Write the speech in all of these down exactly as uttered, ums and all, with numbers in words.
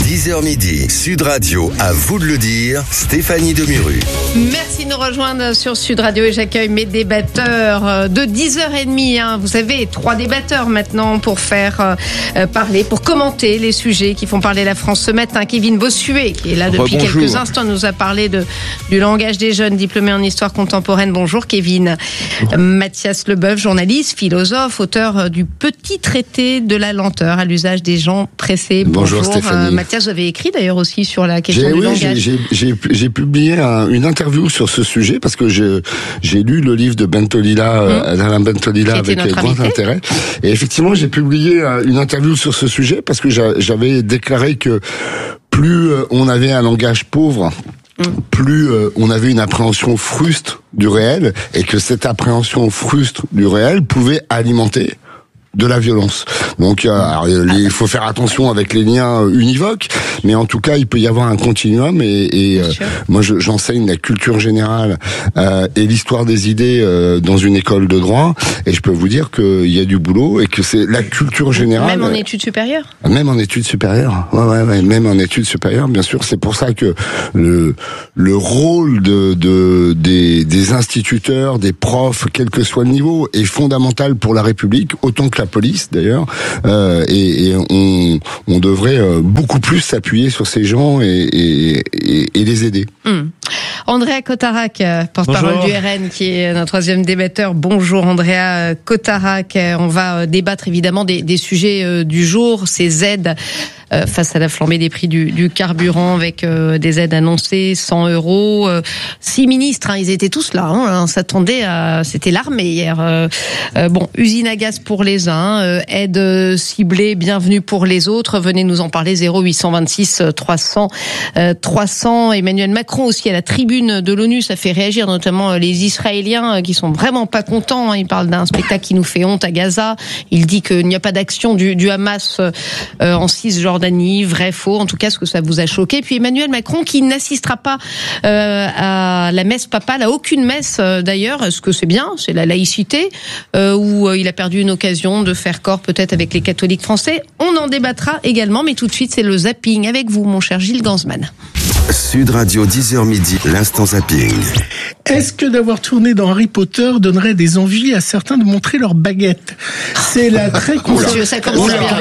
dix heures midi, Sud Radio, à vous de le dire, Stéphanie Demuru. Merci de nous rejoindre sur Sud Radio et j'accueille mes débatteurs de dix heures trente. Hein. Vous avez trois débatteurs maintenant pour faire euh, parler, pour commenter les sujets qui font parler la France ce matin. Kevin Bossuet, qui est là depuis Rebonjour. quelques instants, nous a parlé de, du langage des jeunes, diplômé en histoire contemporaine. Bonjour Kevin. Bonjour. Mathias Leboeuf, journaliste, philosophe, auteur du Petit traité de la lenteur à l'usage des gens pressés. Bonjour, Bonjour Stéphanie. Euh, Mathias, vous avez écrit d'ailleurs aussi sur la question j'ai, du oui, langage. J'ai, j'ai, j'ai publié un, une interview sur ce sujet parce que je, j'ai lu le livre de Bentolila, mmh. Alain Bentolila avec grand intérêt. Et effectivement, j'ai publié une interview sur ce sujet parce que j'avais déclaré que plus on avait un langage pauvre, mmh. plus on avait une appréhension fruste du réel et que cette appréhension fruste du réel pouvait alimenter de la violence. Donc, euh, alors, il faut faire attention avec les liens univoques, mais en tout cas, il peut y avoir un continuum. Et, et euh, moi, je, j'enseigne la culture générale euh, et l'histoire des idées euh, dans une école de droit, et je peux vous dire qu'il y a du boulot et que c'est la culture générale. Même en études supérieures. Même en études supérieures. Ouais, ouais, ouais. Même en études supérieures, bien sûr. C'est pour ça que le le rôle de, de des, des instituteurs, des profs, quel que soit le niveau, est fondamental pour la République, autant que la police d'ailleurs, euh, et, et on, on devrait euh, beaucoup plus s'appuyer sur ces gens et, et, et, et les aider. Mmh. Andrea Cotarac, porte-parole Bonjour. du R N, qui est notre troisième débatteur. Bonjour Andrea Cotarac. On va débattre évidemment des, des sujets du jour, ces aides euh, face à la flambée des prix du, du carburant, avec euh, des aides annoncées, cent euros. Euh, six ministres, hein, ils étaient tous là. Hein, on s'attendait à... C'était l'armée hier. Euh, euh, bon, usine à gaz pour les uns, euh, aide ciblée, bienvenue pour les autres. Venez nous en parler, zéro huit cent vingt-six trois cents trois cents. Emmanuel Macron aussi à la tribune de l'ONU, ça fait réagir notamment les Israéliens qui sont vraiment pas contents. Il parle d'un spectacle qui nous fait honte à Gaza. Il dit qu'il n'y a pas d'action du, du Hamas en Cisjordanie. Vrai, faux. En tout cas, est-ce que ça vous a choqué? Puis Emmanuel Macron qui n'assistera pas euh, à la messe papale, à aucune messe d'ailleurs. Est-ce que c'est bien? C'est la laïcité euh, où il a perdu une occasion de faire corps peut-être avec les catholiques français. On en débattra également, mais tout de suite c'est le zapping avec vous, mon cher Gilles Gansman. Sud Radio, dix heures midi, l'instant zapping. Est-ce que d'avoir tourné dans Harry Potter donnerait des envies à certains de montrer leur baguette? C'est la très conservatrice.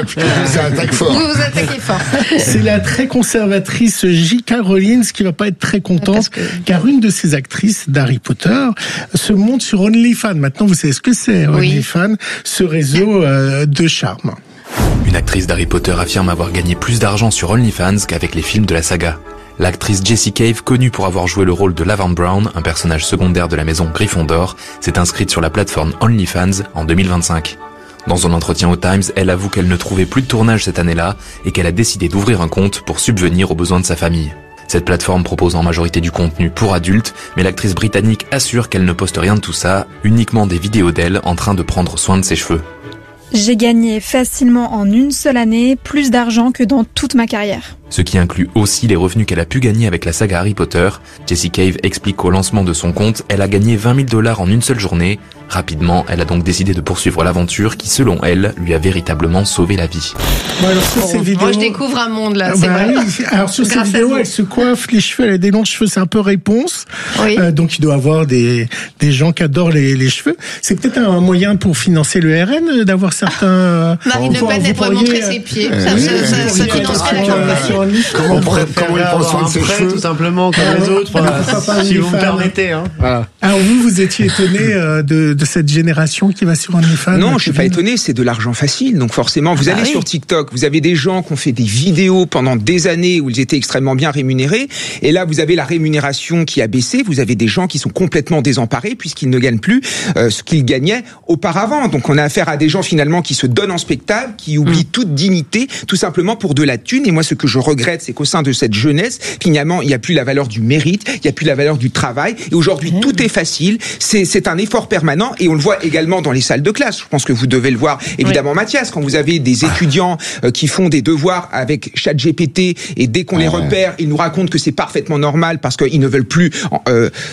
Vous vous attaquez fort. C'est la très conservatrice J K. Rowling qui va pas être très contente, que... car une de ces actrices d'Harry Potter se monte sur OnlyFans. Maintenant, vous savez ce que c'est, oui. OnlyFans, ce réseau euh, de charme. Une actrice d'Harry Potter affirme avoir gagné plus d'argent sur OnlyFans qu'avec les films de la saga. L'actrice Jessie Cave, connue pour avoir joué le rôle de Laverne Brown, un personnage secondaire de la maison Gryffondor, s'est inscrite sur la plateforme OnlyFans en deux mille vingt-cinq. Dans un entretien au Times, elle avoue qu'elle ne trouvait plus de tournage cette année-là et qu'elle a décidé d'ouvrir un compte pour subvenir aux besoins de sa famille. Cette plateforme propose en majorité du contenu pour adultes, mais l'actrice britannique assure qu'elle ne poste rien de tout ça, uniquement des vidéos d'elle en train de prendre soin de ses cheveux. J'ai gagné facilement en une seule année plus d'argent que dans toute ma carrière. Ce qui inclut aussi les revenus qu'elle a pu gagner avec la saga Harry Potter. Jessie Cave explique qu'au lancement de son compte, elle a gagné vingt mille dollars en une seule journée. Rapidement, elle a donc décidé de poursuivre l'aventure qui, selon elle, lui a véritablement sauvé la vie. Bon, alors, sur bon, ces vidéos... Moi, je découvre un monde, là, c'est bah, vrai. Oui. Alors, sur ces vidéos, elle se coiffe les cheveux, elle a des longs cheveux, c'est un peu réponse. Oui. Euh, donc, il doit y avoir des, des gens qui adorent les, les cheveux. C'est peut-être un moyen pour financer le R N, d'avoir certains... Marine Le Pen, elle pourrait montrer ses pieds. Ça, ça, ça, ça financerait la campagne. Comment Comment il prend soin de ses cheveux, tout simplement, comme les autres, voilà, si vous me permettez. Hein. Voilà. Alors vous, vous étiez étonné euh, de, de cette génération qui va sur OnlyFans? Non, je suis pas étonné, c'est de l'argent facile. Donc forcément, vous ah allez oui. sur TikTok, vous avez des gens qui ont fait des vidéos pendant des années où ils étaient extrêmement bien rémunérés. Et là, vous avez la rémunération qui a baissé. Vous avez des gens qui sont complètement désemparés puisqu'ils ne gagnent plus euh, ce qu'ils gagnaient auparavant. Donc on a affaire à des gens finalement qui se donnent en spectacle, qui oublient mmh. toute dignité, tout simplement pour de la thune. Et moi, ce que je regrette, c'est qu'au sein de cette jeunesse, finalement, il n'y a plus la valeur du mérite, il n'y a plus la valeur du travail. Et aujourd'hui, mmh. tout est facile. C'est, c'est un effort permanent et on le voit également dans les salles de classe. Je pense que vous devez le voir, évidemment, oui. Mathias, quand vous avez des étudiants euh, qui font des devoirs avec ChatGPT et dès qu'on ah, les repère, ouais. ils nous racontent que c'est parfaitement normal parce qu'ils ne veulent plus... Euh,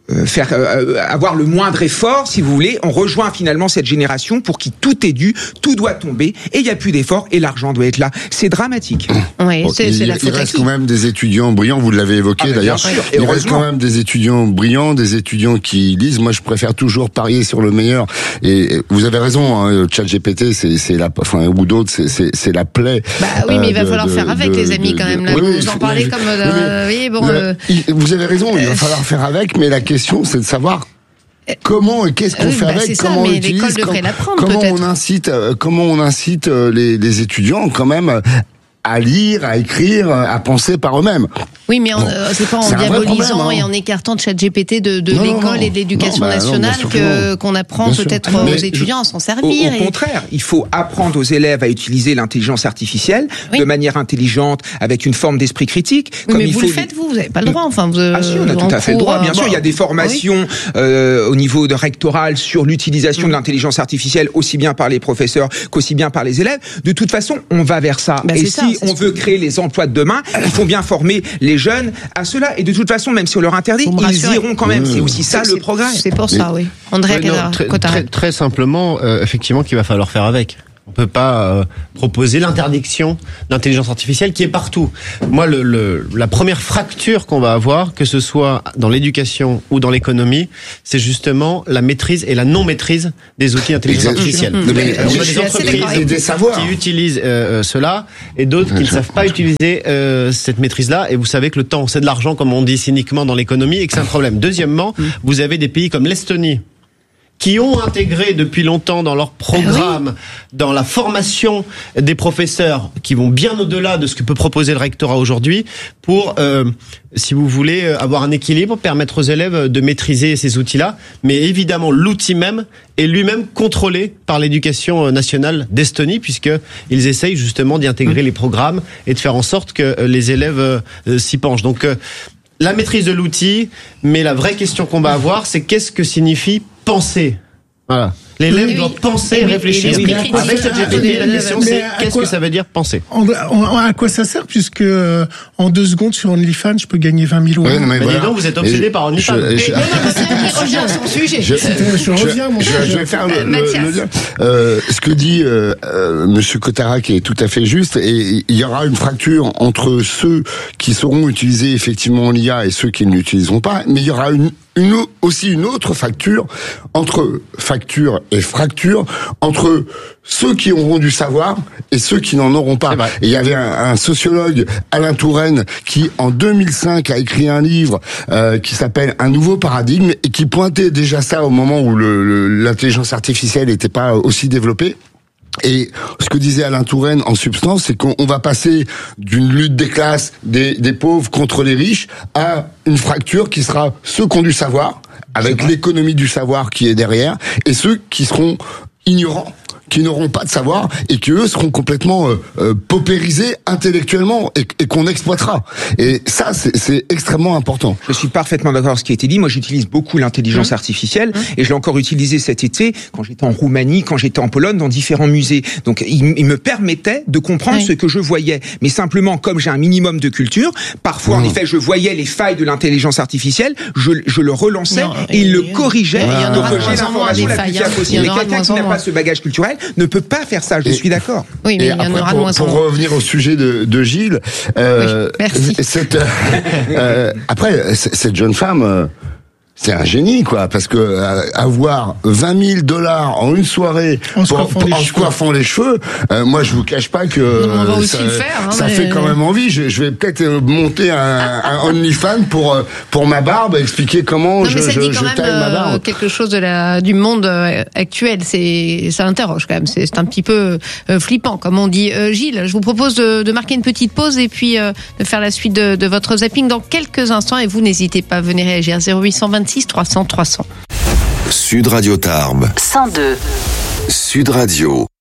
euh, faire euh, avoir le moindre effort, si vous voulez. On rejoint finalement cette génération pour qui tout est dû, tout doit tomber, et il n'y a plus d'effort, et l'argent doit être là. C'est dramatique. Oui, bon, c'est, il, c'est la il reste quand même des étudiants brillants, vous l'avez évoqué ah, d'ailleurs. Il reste quand même des étudiants brillants, des étudiants qui lisent. Moi, je préfère toujours parier sur le meilleur. Et vous avez raison, hein, ChatGPT, c'est, c'est la, enfin, ou d'autres, c'est, c'est, c'est la plaie. Bah oui, mais il va de, falloir de, faire avec de, les amis de, quand même. de, Là, oui, vous en parlez oui, comme, oui, euh, oui, bon. Le, Euh, il, vous avez raison, il va falloir faire avec, mais la question, c'est de savoir comment et qu'est-ce qu'on oui, fait bah avec, c'est comment ça, on mais utilise, l'école devrait l'apprendre, comment peut-être. on incite, euh, comment on incite euh, les, les étudiants quand même à lire, à écrire, à penser par eux-mêmes. Oui, mais en, bon, euh, c'est pas en c'est diabolisant problème, hein. et en écartant de ChatGPT de, de non, l'école non, non. et de l'éducation non, bah, nationale non, que qu'on apprend bien peut-être sûr. aux mais étudiants je, à s'en servir. Au, au et... contraire, il faut apprendre aux élèves à utiliser l'intelligence artificielle oui. de manière intelligente, avec une forme d'esprit critique. Oui, comme mais il vous faut le faites, vous, vous n'avez pas le droit. Enfin, vous, ah si, on a tout à fait le droit. Bien sûr, il y a des formations oui. euh, au niveau de rectoral sur l'utilisation mmh. de l'intelligence artificielle, aussi bien par les professeurs qu'aussi bien par les élèves. De toute façon, on va vers ça. Bah, et ça, si on veut créer les emplois de demain, il faut bien former les jeunes à cela. Et de toute façon, même si on leur interdit, ils iront quand même. Mmh. C'est aussi ça c'est, le progrès. C'est pour ça, oui. André oui, non, très, très, très simplement, euh, effectivement, qu'il va falloir faire avec. On peut pas euh, proposer l'interdiction d'intelligence artificielle qui est partout. Moi, le, le, la première fracture qu'on va avoir, que ce soit dans l'éducation ou dans l'économie, c'est justement la maîtrise et la non-maîtrise des outils d'intelligence artificielle. Mmh. Mais, on a des entreprises et des savoirs. qui utilisent euh, cela et d'autres qui ne savent pas utiliser euh, cette maîtrise-là. Et vous savez que le temps, c'est de l'argent, comme on dit cyniquement dans l'économie, et que c'est un problème. Deuxièmement, mmh. vous avez des pays comme l'Estonie, qui ont intégré depuis longtemps dans leur programme, oui. dans la formation des professeurs, qui vont bien au-delà de ce que peut proposer le rectorat aujourd'hui, pour, euh, si vous voulez, avoir un équilibre, permettre aux élèves de maîtriser ces outils-là. Mais évidemment, l'outil même est lui-même contrôlé par l'éducation nationale d'Estonie, puisqu'ils essayent justement d'y intégrer mmh. les programmes et de faire en sorte que les élèves euh, s'y penchent. Donc, euh, la maîtrise de l'outil, mais la vraie question qu'on va avoir, c'est qu'est-ce que signifie penser. Voilà. L'élève oui, doit oui. penser et réfléchir. Oui, avec cette G P T, la question c'est qu'est-ce quoi, que ça veut dire penser. À quoi ça sert, puisque euh, en deux secondes sur OnlyFans, je peux gagner vingt mille euros. Oui, mais, mais voilà. Dis donc, vous êtes obsédé par OnlyFans. Je, je, je, je, je, je reviens, mon je, je vais faire le, le, le lien. Euh, ce que dit euh, euh, Monsieur Cotarac est tout à fait juste, et il y aura une fracture entre ceux qui sauront utiliser effectivement l'I A et ceux qui ne l'utiliseront pas, mais il y aura une Une, aussi une autre facture entre facture et fracture entre ceux qui auront du savoir et ceux qui n'en auront pas. Et il y avait un, un sociologue, Alain Touraine, qui en deux mille cinq a écrit un livre euh, qui s'appelle Un nouveau paradigme et qui pointait déjà ça au moment où le, le, l'intelligence artificielle n'était pas aussi développée. Et ce que disait Alain Touraine en substance, c'est qu'on va passer d'une lutte des classes, des, des pauvres contre les riches, à une fracture qui sera ceux qui ont du savoir, avec l'économie du savoir qui est derrière, et ceux qui seront ignorants, qui n'auront pas de savoir et qui eux seront complètement euh, euh, paupérisés intellectuellement et, et qu'on exploitera. Et ça, c'est, c'est extrêmement important. Je suis parfaitement d'accord avec ce qui a été dit. Moi, j'utilise beaucoup l'intelligence mmh. artificielle mmh. et je l'ai encore utilisé cet été quand j'étais en Roumanie, quand j'étais en Pologne, dans différents musées. Donc, il, il me permettait de comprendre oui. ce que je voyais. Mais simplement, comme j'ai un minimum de culture, parfois, mmh. en effet, je voyais les failles de l'intelligence artificielle, je, je le relançais non, et il le corrigeait. Ouais, donc, j'ai l'information la plus fiable possible. Mais quelqu'un qui n'a pas ce bagage culturel ne peut pas faire ça, je et, suis d'accord. Oui, mais et il y en après, aura pour, moins pour revenir au sujet de, de Gilles, euh, oui, merci. Cette, euh, après, cette jeune femme, euh, c'est un génie, quoi, parce que euh, avoir vingt mille dollars en une soirée en se pour, coiffant, pour, les, en cheveux. coiffant les cheveux, euh, moi je vous cache pas que non, on va euh, aussi ça, le faire, hein, ça mais... fait quand même envie. Je, je vais peut-être monter un, un OnlyFans pour pour ma barbe, expliquer comment non, je, je, je, je taille euh, ma barbe. Quelque chose de la du monde actuel, c'est ça interroge quand même. C'est, c'est un petit peu euh, flippant, comme on dit. Euh, Gilles, je vous propose de, de marquer une petite pause et puis euh, de faire la suite de, de votre zapping dans quelques instants. Et vous n'hésitez pas à venir réagir zéro huit cent vingt-six trois cents trois cents. Sud Radio Tarbes. cent deux. Sud Radio.